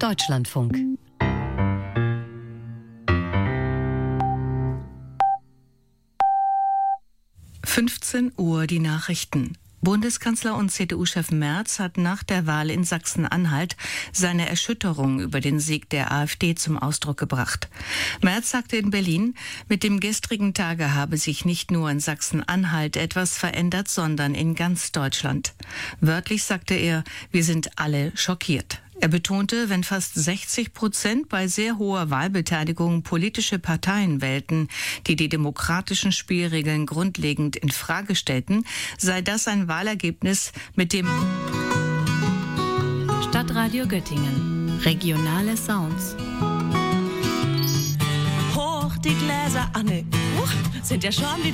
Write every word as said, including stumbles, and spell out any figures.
Deutschlandfunk. fünfzehn Uhr die Nachrichten. Bundeskanzler und C D U-Chef Merz hat nach der Wahl in Sachsen-Anhalt seine Erschütterung über den Sieg der AfD zum Ausdruck gebracht. Merz sagte in Berlin, mit dem gestrigen Tage habe sich nicht nur in Sachsen-Anhalt etwas verändert, sondern in ganz Deutschland. Wörtlich sagte er, wir sind alle schockiert. Er betonte, wenn fast sechzig Prozent bei sehr hoher Wahlbeteiligung politische Parteien wählten, die die demokratischen Spielregeln grundlegend in Frage stellten, sei das ein Wahlergebnis, mit dem Stadtradio Göttingen. Regionale Sounds. Hoch die Gläser, Anne, uh, sind ja schon wieder